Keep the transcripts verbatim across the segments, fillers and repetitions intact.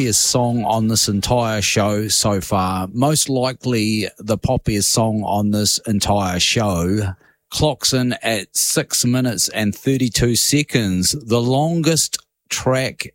poppiest song on this entire show so far. Most likely the poppiest song on this entire show. Clocks in at six minutes and thirty-two seconds, the longest track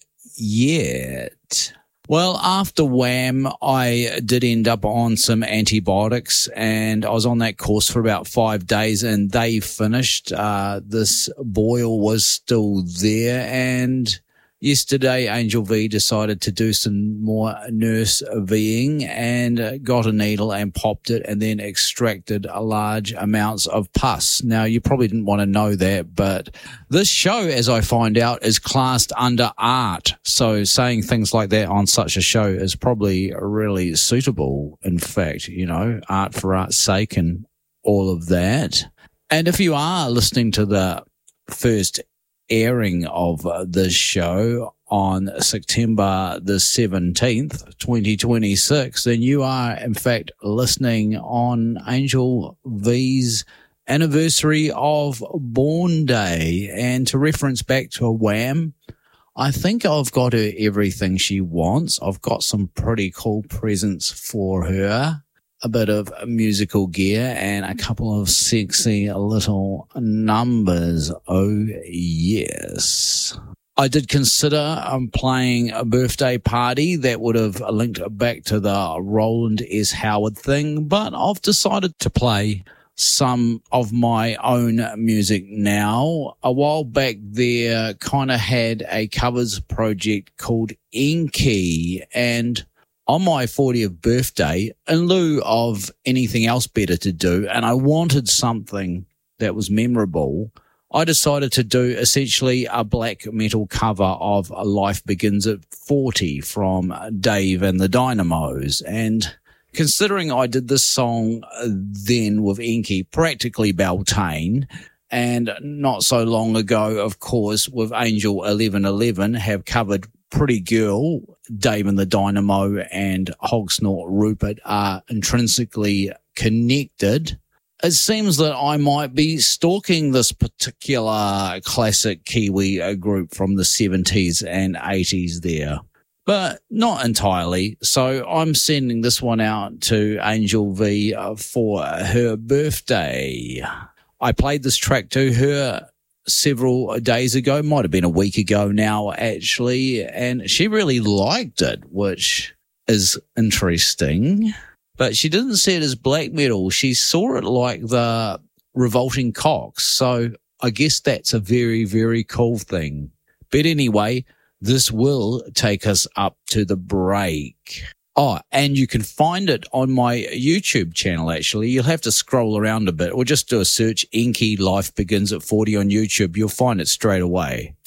yet. Well, after Wham, I did end up on some antibiotics, and I was on that course for about five days, and they finished. Uh, this boil was still there, and yesterday Angel V decided to do some more nurse Ving and got a needle and popped it and then extracted large amounts of pus. Now, you probably didn't want to know that, but this show, as I find out, is classed under art. So saying things like that on such a show is probably really suitable. In fact, you know, art for art's sake and all of that. And if you are listening to the first airing of this show on September the seventeenth, twenty twenty-six, then you are in fact listening on Angel V's anniversary of Born Day. And to reference back to a Wham, I think I've got her everything she wants. I've got some pretty cool presents for her. A bit of musical gear and a couple of sexy little numbers. Oh, yes. I did consider um, playing a birthday party that would have linked back to the Roland S. Howard thing, but I've decided to play some of my own music now. A while back there, kind of had a covers project called Enki, and on my fortieth birthday, in lieu of anything else better to do, and I wanted something that was memorable, I decided to do essentially a black metal cover of Life Begins at forty from Dave and the Dynamos. And considering I did this song then with Enki, practically Beltane, and not so long ago, of course, with Angel eleven eleven, have covered Pretty Girl, Dave and the Dynamo and Hogsnort Rupert are intrinsically connected. It seems that I might be stalking this particular classic Kiwi group from the seventies and eighties there, but not entirely. So I'm sending this one out to Angel V for her birthday. I played this track to her several days ago, might have been a week ago now, actually, and she really liked it, which is interesting. But she didn't see it as black metal. She saw it like the Revolting Cocks. So I guess that's a very, very cool thing. But anyway, this will take us up to the break. Oh, and you can find it on my YouTube channel, actually. You'll have to scroll around a bit or just do a search, Enki Life Begins at forty on YouTube. You'll find it straight away.